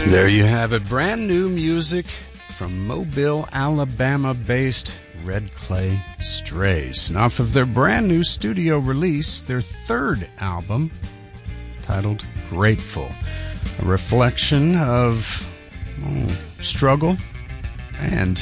There you have it. Brand new music from Mobile, Alabama-based Red Clay Strays. And off of their brand new studio release, their third album, titled Grateful. A reflection of struggle and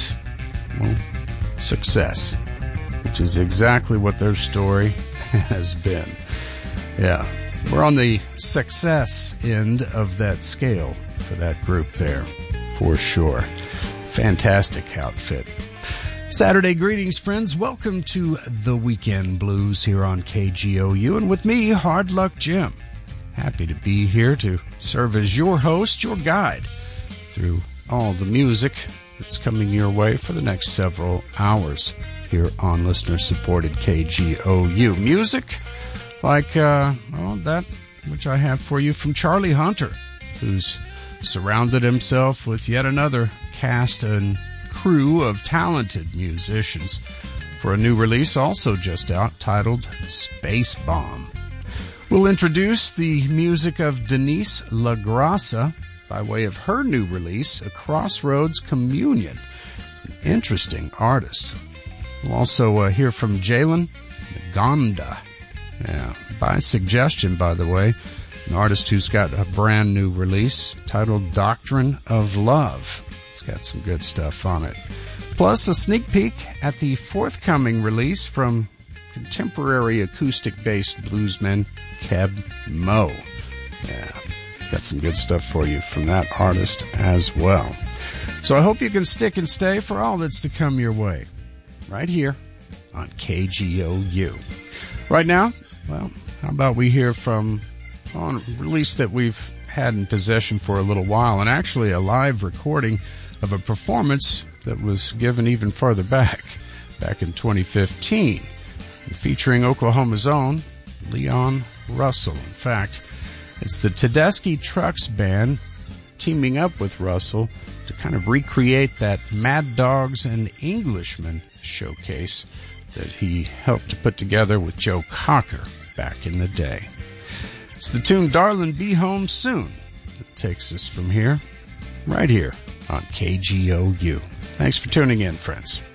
success, which is exactly what their story has been. Yeah, we're on the success end of that scale for that group there, for sure. Fantastic outfit. Saturday greetings, friends. Welcome to The Weekend Blues here on KGOU, and with me, Hard Luck Jim. Happy to be here to serve as your host, your guide through all the music that's coming your way for the next several hours here on listener-supported KGOU. Music like that which I have for you from Charlie Hunter, who's surrounded himself with yet another cast and crew of talented musicians for a new release also just out titled Space Bomb. We'll introduce the music of Denise LaGrassa by way of her new release, A Crossroads Communion, an interesting artist. We'll also hear from Jalen Ngonda, by suggestion, by the way, an artist who's got a brand new release titled Doctrine of Love. It's got some good stuff on it. Plus a sneak peek at the forthcoming release from contemporary acoustic-based bluesman Keb Mo. Yeah, got some good stuff for you from that artist as well. So I hope you can stick and stay for all that's to come your way, right here on KGOU. Right now, well, how about we hear from a release that we've had in possession for a little while, and actually a live recording of a performance that was given even farther back in 2015, featuring Oklahoma's own Leon Russell. In fact, it's the Tedeschi Trucks Band teaming up with Russell to kind of recreate that Mad Dogs and Englishmen showcase that he helped to put together with Joe Cocker back in the day. It's the tune Darlin' Be Home Soon that takes us from here, right here on KGOU. Thanks for tuning in, friends.